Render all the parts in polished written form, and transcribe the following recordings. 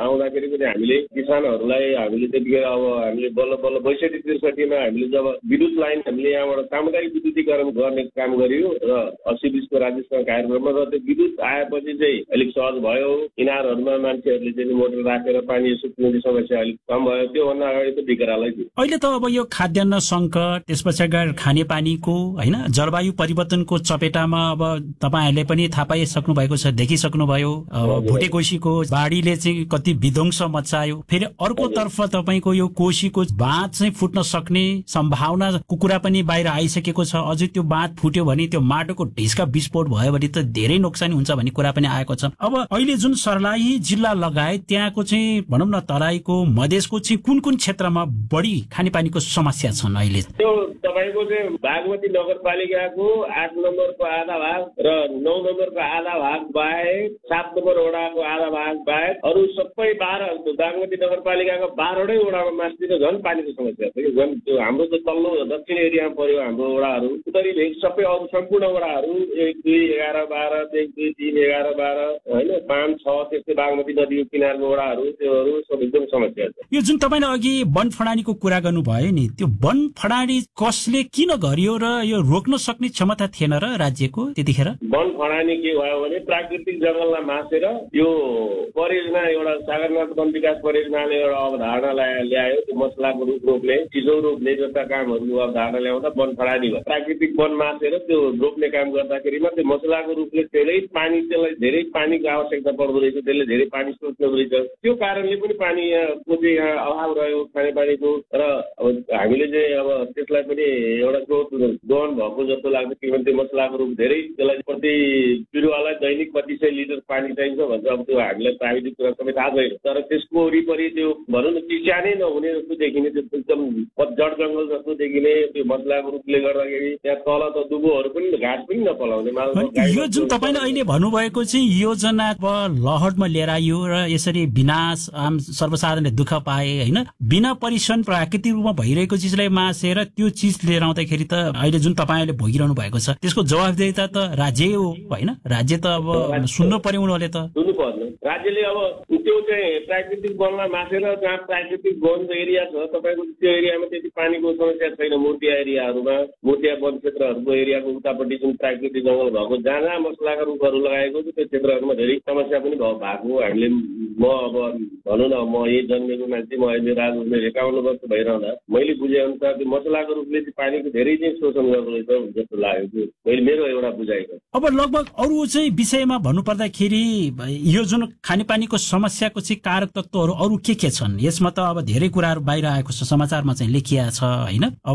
आउँदाखेरि पनि हामीले किसानहरूलाई हामीले त्यतिखेर अब हामीले बल्ल बल्ल 62-63 हामीले जब विद्युत लाइन हामीले यहाँबाट सामुदायिक विद्युतीकरण गर्ने काम गरियो र 80-20 को राज्य कार्यक्रममा, र त्यो विद्युत आएपछि चाहिँ अलिक सहज भयो। इनारहरूमा मान्छेहरूले चाहिँ मोटर राखेर पानी सुक्ने समस्या अलिक कम भयो। त्योभन्दा अगाडि त बिकरालै थियो। अहिले त अब यो खाद्यान्न सङ्कट, त्यसपछि खानेपानीको हैन जलवायु परिवर्तनको चपेटामा अब तपाईहरुले पनि थाहा पाइसक्नु भएको छ, देखिसक्नु भयो। भुटे कोशीको बाढीले चाहिँ कति विध्वंस मचायो। फेरि अर्कोतर्फ तपाईको यो कोशीको बाँध चाहिँ फुट्न सक्ने सम्भावनाको कुरा पनि बाहिर आइसकेको छ। अझै त्यो बाँध फुट्यो भने त्यो माटोको ढिस्का विस्फोट भयो भने त धेरै नोक्सानी हुन्छ भन्ने कुरा पनि आएको छ। अब अहिले जुन सर्लाही जिल्ला लगायत त्यहाँको चाहिँ भनौँ न तराईको मधेसको चाहिँ कुन कुन क्षेत्रमा बढी खानेपानीको समस्या छन् अहिले? त्यो तपाईको चाहिँ बागमती नगरपालिकाको 8 नम्बरको आधा भाग र 9 नम्बरको आधा भाग बाहेक 7 नम्बर वडाको आधा भाग बाहेक अरु सबै 12 बागमती नगरपालिकाको 12वटै वडामा मास्तिर झन् पानीको समस्या छ। झन् त्यो हाम्रो त तल्लो दक्षिण एरियामा पर्यो हाम्रो वडाहरू। उत्तरी भेग सबै अरु सम्पूर्ण वडाहरू 1, 2, 11, 12, 1, 2, 3, 11, 12 हैन 5, 6 त्यस्तै बागमती नदीको किनारको वडाहरू त्योहरू सब एकदम समस्या छ। यो जुन तपाईले अघि वन फडानीको कुरा गर्नु भयो नि, त्यो वन फडानी कसले किन गरियो र यो रोक्न सक्ने क्षमता थिएन र राज्यको त्यतिखेर? वन फडानी के भयो भने प्राकृतिक जंगललाई मासेर यो परियोजना एउटा सागरनाथ वन विकास परियोजनाले एउटा अवधारणा ल्यायो। त्यो मसलाको रुख रोप्ने, चिसो रोप्ने जस्ता कामहरूको अवधारणा ल्याउँदा वन फडानी भयो। प्राकृतिक वन मासेर त्यो रोप्ने काम गर्दाखेरिमा त्यो मसलाको रुखले त्यसलाई धेरै पानीको आवश्यकता पर्दो रहेछ, त्यसले धेरै पानी सोच्दो रहेछ। त्यो कारणले पनि पानीको चाहिँ यहाँ अभाव रह्यो खानेपानीको। र हामीले चाहिँ अब त्यसलाई पनि एउटा स्रोत दोहन भएको जस्तो लाग्छ, किनभने त्यो मसलाको रुख धेरै, त्यसलाई प्रति बिरुवालाई दैनिक 2500 लिटर पानी चाहिन्छ भन्छ। अब त्यो हामीलाई प्राविधिक कुरा सबै थाहा छैन, तर त्यसको वरिपरि त्यो भनौँ न चिस्यानै नहुने जस्तो देखिने, त्यो एकदम जड जङ्गल जस्तो देखिने त्यो मसलाको रुखले गर्दाखेरि त्यहाँ तल त दुबोहरू पनि घाँस पनि नपलाउने। यो जुन तपाईले अहिले भन्नुभएको चाहिँ योजना लहरमा लिएर आइयो र यसरी विनाश आम सर्वसाधारणले दुःख पाए हैन, बिना परिश्रम प्राकृतिक रूपमा भइरहेको चिजलाई मासेर त्यो चिज लिएर आउँदाखेरि त अहिले जुन तपाईले भोगिरहनु भएको छ त्यसको जवाफदेहिता त राज्य हो हैन? राज्य त अब सुन्नु पर्यो, उनीहरूले त सुन्नु पर्यो। राज्यले अब त्यो चाहिँ प्राकृतिक वनलाई मासेर जहाँ प्राकृतिक वन एरिया छ तपाईको त्यो एरियामा त्यति पानीको समस्या छैन। मूर्तिया एरियाहरूमा, मूर्तिया वन क्षेत्रहरूको एरियाको उतापट्टि जुन प्राकृतिक जंगल भएको जहाँ मसलाका रुखहरू लगाएको छ त्यो क्षेत्रहरूमा धेरै समस्या पनि भएको हामीले म अब भनौँ न म यही जन्मेको मान्छे, म अहिले राज 51 वर्ष भइरहँदा मैले बुझे अनुसार त्यो मसलाको रुखले चाहिँ पानीको धेरै चाहिँ शोषण गर्दो रहेछ जस्तो लाग्यो। मैले मेरो एउटा बुझाइ हो। अब लगभग अरू चाहिँ विषयमा भन्नुपर्दाखेरि यो जुन खानेपानीको समस्याको चाहिँ कारक तत्त्वहरू अरू के छन्? यसमा त अब धेरै कुराहरू बाहिर आएको छ, समाचारमा चाहिँ लेखिया छ हैन? अब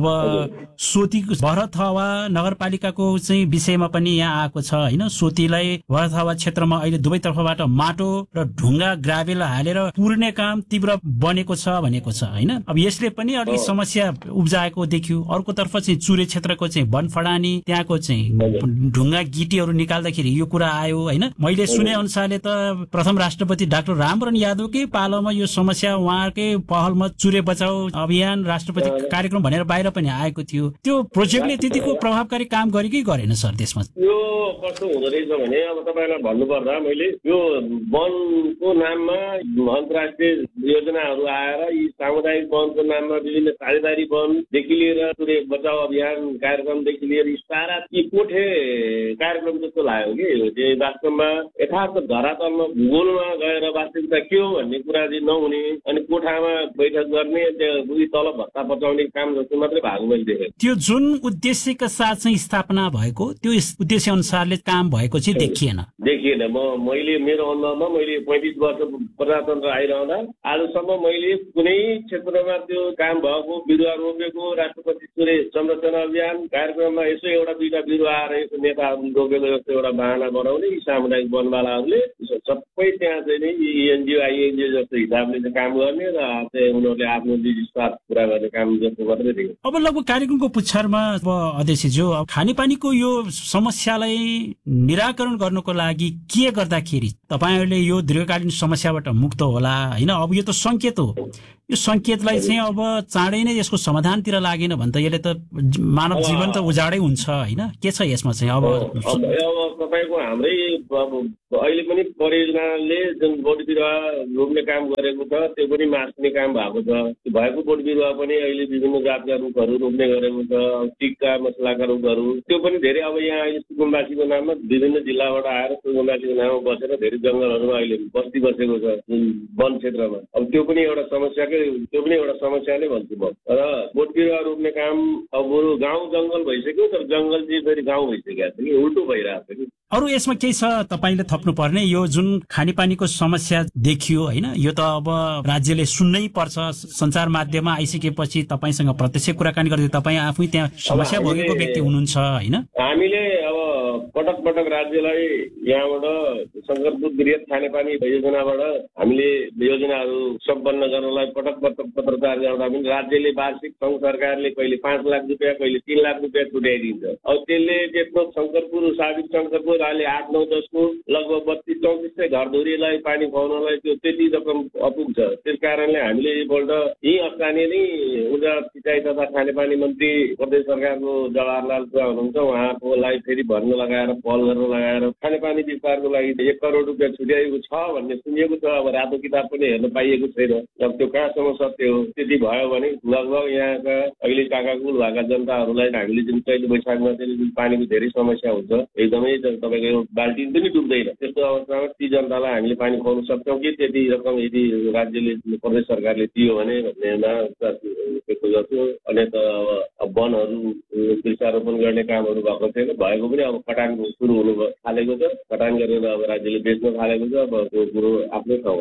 सोतीको भरतहवा नगरपालिकाको चाहिँ विषयमा पनि यहाँ आएको छ हैन? सोतीलाई भरतहवा क्षेत्रमा अहिले दुवैतर्फबाट माटो र ढुङ्गा ग्राभेल हालेर पुर्ने काम तीव्र बनेको छ भनेको छ हैन? अब यसले पनि अलि समस्या उब्जाएको देखियो। अर्कोतर्फ चाहिँ चुरे क्षेत्रको चाहिँ वन फडानी, त्यहाँको चाहिँ ढुङ्गा गिटीहरू निकाल्दाखेरि यो कुरा आयो हैन? मैले सुने अनुसारले त प्रथम राष्ट्रपति डाक्टर रामवरण यादवकै पालोमा यो समस्या उहाँकै पहलमा चुरे बचाउ अभियान राष्ट्रपति कार्यक्रम भनेर बाहिर पनि आएको थियो। त्यो प्रोजेक्टले त्यतिको प्रभावकारी काम गरे कि गरेन सर त्यसमा? यो कस्तो हुँदो रहेछ भने अब तपाईलाई भन्नुपर्दा मैले यो वनको नाममा अन्तर्राष्ट्रिय योजनाहरू आएर यी सामुदायिक वनको नाममा विभिन्न साझेदारी वनदेखि लिएर चुरे बचाउ अभियान कार्यक्रमदेखि लिएर सारा यी कोठे कार्यक्रम जस्तो लाग्यो कि वास्तवमा यथार्थ धरातलमा भूगोलमा गएर वास्तविकता के हो भन्ने कुरा चाहिँ नहुने अनि कोठामा बैठक गर्ने तलब भत्ता बचाउने काम जस्तो मात्रै भएको मैले देखेँ। त्यो जुन उद्देश्यका साथ चाहिँ स्थापना भएको त्यो उद्देश्य अनुसारले काम भएको चाहिँ देखिएन। मैले मेरो अनुभवमा मैले 35 वर्ष प्रजातन्त्र आइरहँदा आजसम्म मैले कुनै क्षेत्रमा त्यो काम भएको बिरुवा रोपेको राष्ट्रपति चुरे संरक्षण अभियान कार्यक्रममा यसो एउटा दुईटा बिरुवा आएर यसो नेताहरू रोपेको जस्तो एउटा बहाना बनाउने यी सामुदायिक वनवालाहरूले सबै त्यहाँ चाहिँ नि एनजिओ आइएनजिओ जस्तो हिसाबले चाहिँ काम गर्ने र चाहिँ उनीहरूले आफ्नो निजी स्वार्थ पुरा गर्ने काम जस्तो मात्रै देख्यो। अब लगभग कार्यक्रमको पुच्छरमा अब अध्यक्षज्यू खानेपानीको यो समस्यालाई निराकरण गर्नको लागि के गर्दाखेरि तपाईहरूले यो दीर्घकालीन समस्याबाट मुक्त होला हैन? अब यो त संकेत हो, यो संकेतलाई चाहिँ अब चाँडै नै यसको समाधानतिर लागेन भने त यसले त मानव जीवन त उजाडै हुन्छ होइन? के छ यसमा चाहिँ अब तपाईँको हाम्रै अहिले पनि परियोजनाले जुन बोट बिरुवा रोप्ने काम गरेको छ त्यो पनि मास्ने काम भएको छ। भएको बोट बिरुवा पनि अहिले विभिन्न जातका रुखहरू रोप्ने गरेको छ, टिकका मसलाका रुखहरू, त्यो पनि धेरै अब यहाँ अहिले सुकुम्बासीको नाममा विभिन्न जिल्लाबाट आएर सुकुम्बासीको नाममा बसेर धेरै जङ्गलहरूमा अहिले बस्ती बसेको छ जुन वन क्षेत्रमा। अब त्यो पनि एउटा समस्या नै भन्छु म। र बोट बिरुवा रोप्ने काम अब बरु गाउँ जङ्गल भइसक्यो, तर जङ्गल चाहिँ फेरि गाउँ भइसकेको छ कि उल्टो भइरहेको छ कि। अरू यसमा केही छ तपाईँले थप्नु पर्ने? यो जुन खानेपानीको समस्या देखियो होइन, यो त अब राज्यले सुन्नै पर्छ। सञ्चार माध्यममा आइसकेपछि तपाईँसँग प्रत्यक्ष कुराकानी गर्दै तपाईँ आफै त्यहाँ समस्या भोगेको व्यक्ति हुनुहुन्छ होइन? हामीले अब पटक पटक राज्यलाई यहाँबाट शङ्करपुर वृहत खानेपानी योजनाबाट हामीले योजनाहरू सम्पन्न गर्नलाई पटक पटक पत्रचार गर्दा पनि राज्यले वार्षिक सङ्घ सरकारले कहिले 5 लाख रुपियाँ कहिले 3 लाख रुपियाँ छुट्याइदिन्छ। अब त्यसले त्यत्रो शङ्करपुर साबिक शङ्करपुर अहिले 8, 9, 10 को लगभग 32-34 घरधुरीलाई पानी खुवाउनलाई त्यो त्यति रकम अपुग्छ। त्यस कारणले हामीले एकपल्ट यही स्थानीय नै ऊर्जा सिँचाइ तथा खानेपानी मन्त्री प्रदेश सरकारको जवाहरलाल बुवा हुनुहुन्छ, उहाँकोलाई फेरि भन्न लगाएर पहल गर्न लगाएर खानेपानी विस्तारको लागि 1 करोड रुपियाँ छुट्याएको छ भन्ने सुनिएको छ। अब रातो किताब पनि हेर्न पाइएको छैन। अब त्यो कहाँसम्म सत्य हो? त्यति भयो भने लगभग यहाँका अहिले काकाकुल भएका जनताहरूलाई हामीले जुन चैत वैशाखमा चाहिँ जुन पानीको धेरै समस्या हुन्छ, एकदमै तपाईँको यो बाल्टिन पनि डुब्दैन, त्यस्तो अवस्थामा ती जनतालाई हामीले पानी खुवाउन सक्छौँ कि त्यति रकम यदि राज्यले प्रदेश सरकारले दियो भने भन्नेमा व्यक्त गर्छु। अनि त अब वनहरू वृक्षारोपण गर्ने कामहरू भएको छैन, भएको पनि अब कटान सुरु हुनु थालेको छ। कटान गरेर अब राज्यले बेच्न थालेको छ। अब त्यो कुरो आफ्नै ठाउँमा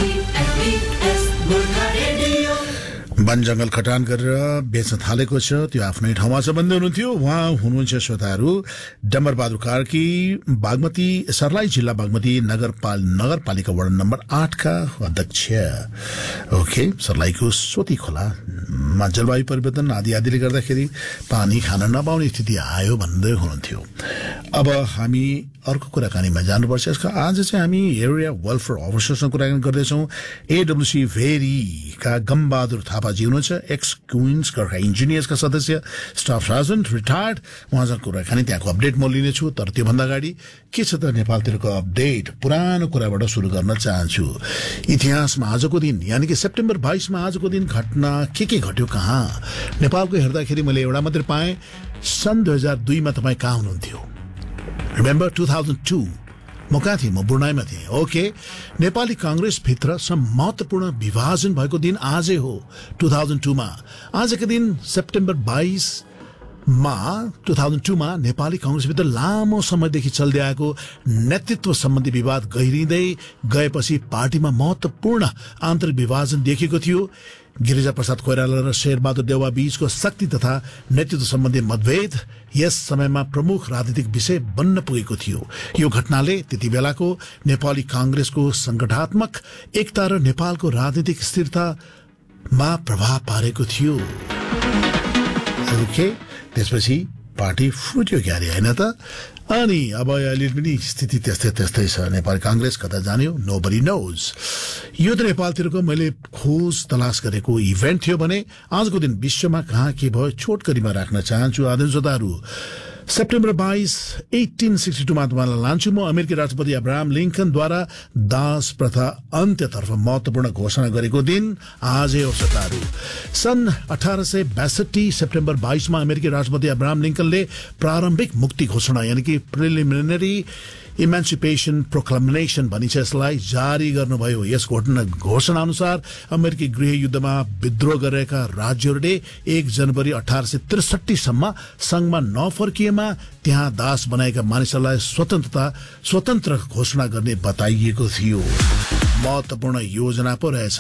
वन जंगल खटान गरेर बेच्न थालेको छ, त्यो आफ्नै ठाउँमा छ भन्दै हुनुहुन्थ्यो। उहाँ हुनुहुन्छ श्रोताहरू डम्बर बहादुर कार्की, बागमती सर्लाही जिल्ला बागमती नगरपालिका वडा नम्बर 8 का अध्यक्ष। ओके, सर्लाहीको सोती खोलामा जलवायु परिवर्तन आदिले गर्दाखेरि पानी खान नपाउने स्थिति आयो भन्दै हुनुहुन्थ्यो। अब हामी अर्को कुराकानीमा जानुपर्छ। यसको आज चाहिँ हामी एरिया वेलफेयर अफिसरसँग कुराकानी गर्दैछौँ। एडब्ल्युसी भेरी का गमबहादुर थापाजी हुनुहुन्छ, एक्स क्विन्स गोर्खा इन्जिनियर्सका सदस्य, स्टाफ सर्जन्ट, रिटायर्ड। उहाँसँग कुराकानी त्यहाँको अपडेट म लिनेछु। तर त्योभन्दा अगाडि के छ त नेपालतिरको अपडेट, पुरानो कुराबाट सुरु गर्न चाहन्छु। इतिहासमा आजको दिन यानि कि सेप्टेम्बर 22 मा आजको दिन घटना के घट्यो कहाँ नेपालको हेर्दाखेरि मैले एउटा मात्रै पाएँ। सन् 2002 मा तपाईँ कहाँ हुनुहुन्थ्यो? रिमेम्बर 2002 म कहाँ थिएँ? म बुर्नाईमा थिएँ। ओके, नेपाली कांग्रेस भित्र महत्वपूर्ण विभाजन भएको दिन आजै हो 2002 मा। आजको दिन सेप्टेम्बर 22 मा 2002 मा नेपाली कांग्रेसभित्र लामो समयदेखि चल्दै आएको नेतृत्व सम्बन्धी विवाद गहिरिँदै गएपछि पार्टीमा महत्वपूर्ण आन्तरिक विभाजन देखिएको थियो। गिरिजा प्रसाद कोइराला र शेरबहादुर देउवा बीचको शक्ति तथा नेतृत्व सम्बन्धी मतभेद यस समयमा प्रमुख राजनीतिक विषय बन्न पुगेको थियो। यो घटनाले त्यति बेलाको नेपाली कांग्रेसको संगठनात्मक एकता र नेपालको राजनीतिक स्थिरतामा प्रभाव पारेको थियो। ओके, त्यसपछि पार्टी फुट्यो क्यारे होइन त? अनि अब अहिले पनि स्थिति त्यस्तै छ। नेपाली कांग्रेस कता जान्यो नोबडी नोज। यो त नेपालतिरको मैले खोज तलास गरेको इभेन्ट थियो भने आजको दिन विश्वमा कहाँ के भयो छोटकरीमा राख्न चाहन्छु। आदरणीयहरू, सेप्टेम्बर 22 1862 मा तपाईँलाई लान्छु म। अमेरिकी राष्ट्रपति अब्राहम लिंकनद्वारा दास प्रथा अन्त्यतर्फ महत्वपूर्ण घोषणा गरेको दिन आजै हो श्रोताहरू। सन् 1862 सेप्टेम्बर 22 मा अमेरिकी राष्ट्रपति अब्राहम लिंकनले प्रारम्भिक मुक्ति घोषणा यानी कि प्रिलिमिनरी इमेन्सिपेसन प्रोक्लामेसन भनिन्छ यसलाई जारी गर्नुभयो। यस घोषणा अनुसार अमेरिकी गृह युद्धमा विद्रोह गरेका राज्यहरूले 1 जनवरी 1863 सम्म संघमा नफर्किएमा त्यहाँ दास बनाएका मानिसहरूलाई स्वतन्त्र घोषणा गर्ने बताइएको थियो। महत्वपूर्ण योजना पो रहेछ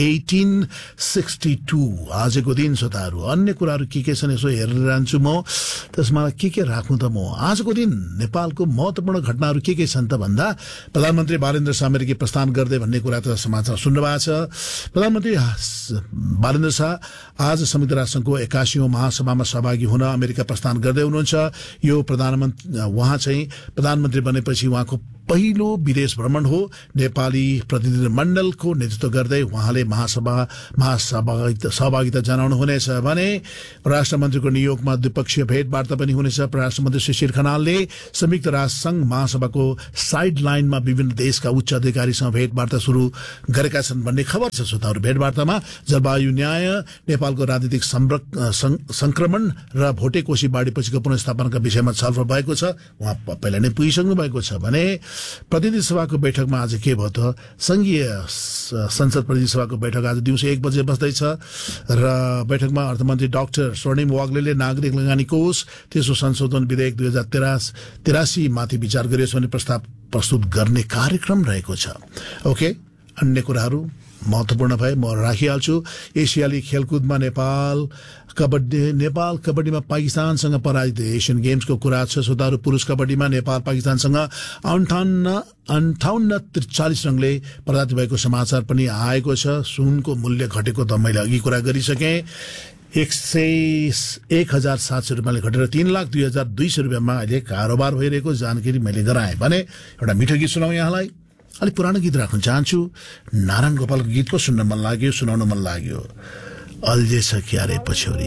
1862 आजको दिन श्रोताहरू। अन्य कुराहरू के छन् यसो हेरेर जान्छु म, त्यसमा के राख्नु त म। आजको दिन नेपालको महत्वपूर्ण घटनाहरू के छन् त भन्दा प्रधानमन्त्री बालेन्द्र शाह अमेरिकी प्रस्थान गर्दै भन्ने कुरा त समाचार सुन्नुभएको छ। प्रधानमन्त्री बालेन्द्र शाह आज संयुक्त राष्ट्रसङ्घको 81औं महासभामा सहभागी हुन अमेरिका प्रस्थान गर्दै हुनुहुन्छ। यो उहाँ चाहिँ प्रधानमन्त्री बनेपछि उहाँको पहिलो विदेश भ्रमण हो। नेपाली प्रतिनिधि मण्डलको नेतृत्व गर्दै उहाँले सहभागिता जनाउनु हुनेछ भने परराष्ट्र मन्त्रीको नियोगमा द्विपक्षीय भेटवार्ता पनि हुनेछ। परराष्ट्र मन्त्री शिशिर खनालले संयुक्त राष्ट्र संघ महासभाको साइड लाइनमा विभिन्न देशका उच्च अधिकारीसँग भेटवार्ता शुरू गरेका छन् भन्ने खबर छ। श्रोताहरू, भेटवार्तामा जलवायु न्याय, नेपालको राजनीतिक संक्रमण र भोटे कोशी बाढीपछिको पुनर्स्थापनाका विषयमा छलफल भएको छ। उहाँ पहिला नै पुगिसक्नु भएको छ भने प्रतिनिधि सभाको बैठकमा आज के भयो त, संघीय संसद प्रतिनिधि सभाको बैठक आज दिउँसो 1 बजे बस्दैछ र बैठकमा अर्थमन्त्री डाक्टर स्वर्णिम वाग्लेले नागरिक लगानी कोष तेस्रो संशोधन विधेयक 2083 माथि विचार गरियोस् भन्ने प्रस्ताव प्रस्तुत गर्ने कार्यक्रम रहेको छ। ओके, अन्य कुराहरू महत्वपूर्ण भए म राखिहाल्छु। एसियाली खेलकुदमा नेपाल कबड्डीमा पाकिस्तानसँग पराजित एसियन गेम्सको कुरा छ। श्रोताहरू, पुरुष कबड्डीमा नेपाल पाकिस्तानसँग 58-43 रनले पराजित भएको समाचार पनि आएको छ। सुनको मूल्य घटेको त मैले अघि कुरा गरिसकेँ। 1,700 रुपियाँले घटेर 3,02,200 रुपियाँमा अहिले कारोबार भइरहेको जानकारी मैले गराएँ भने एउटा मिठो गीत सुनाउँ यहाँलाई। अलिक पुरानो गीत राख्न चाहन्छु। नारायण गोपालको गीत पो सुन्न मन लाग्यो, सुनाउन मन लाग्यो। अल्झेछ क्यारे पछ्यौरी।